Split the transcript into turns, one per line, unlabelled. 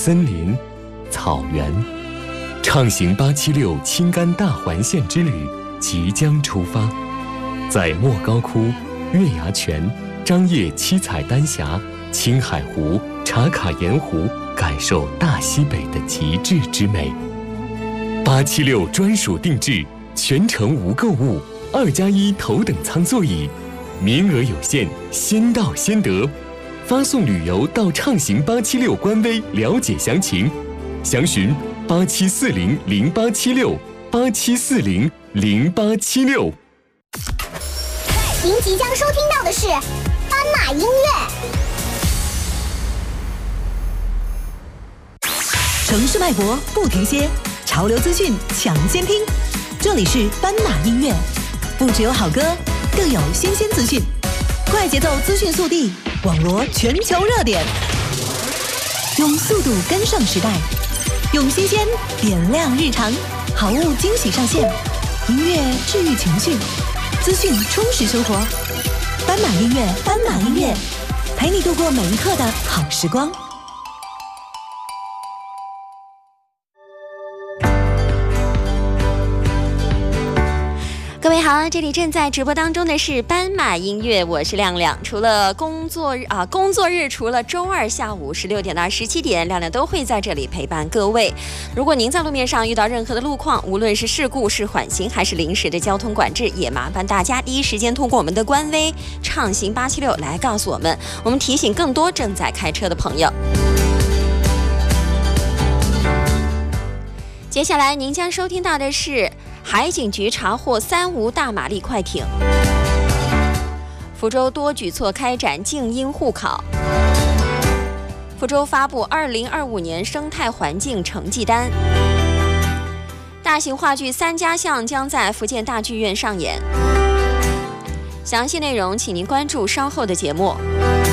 森林、草原，畅行876青甘大环线之旅即将出发，在莫高窟、月牙泉、张掖七彩丹霞、青海湖、茶卡盐湖，感受大西北的极致之美。876专属定制，全程无购物，2+1头等舱座椅，名额有限，先到先得。发送旅游到畅行876官微了解详情，详询87400876，87400876。
您即将收听到的是斑马音乐。
城市脉搏不停歇，潮流资讯抢先听。这里是斑马音乐，不只有好歌，更有新鲜资讯，快节奏资讯速递，网罗全球热点，用速度跟上时代，用新鲜点亮日常，好物惊喜上线，音乐治愈情绪，资讯充实生活。斑马音乐，斑马音乐，陪你度过每一刻的好时光。
各位好，这里正在直播当中的是斑马音乐，我是亮亮。除了工作日除了周二下午16点到17点，亮亮都会在这里陪伴各位。如果您在路面上遇到任何的路况，无论是事故、是缓行还是临时的交通管制，也麻烦大家第一时间通过我们的官微畅行876来告诉我们，我们提醒更多正在开车的朋友。接下来您将收听到的是海警局查获3无大马力快艇，福州多举措开展静音互考，福州发布2025年生态环境成绩单，大型话剧3家巷将在福建大剧院上演。详细内容请您关注稍后的节目。